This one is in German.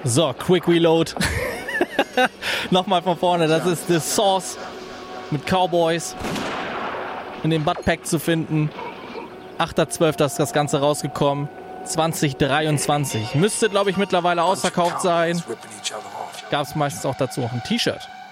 So, Quick Reload. Nochmal von vorne. Das ist The Source mit Cowboys. In dem Buttpack zu finden. 8.12. ist das Ganze rausgekommen. 2023. Müsste, glaube ich, mittlerweile ausverkauft sein. Gab es meistens auch dazu noch ein T-Shirt.